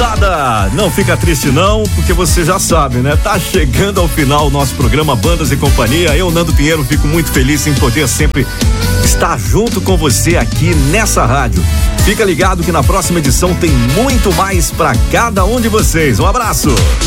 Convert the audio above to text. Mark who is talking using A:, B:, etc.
A: Moçada, não fica triste não, porque você já sabe, né? Tá chegando ao final o nosso programa Bandas e Companhia. Eu, Nando Pinheiro, fico muito feliz em poder sempre estar junto com você aqui nessa rádio. Fica ligado que na próxima edição tem muito mais pra cada um de vocês. Um abraço!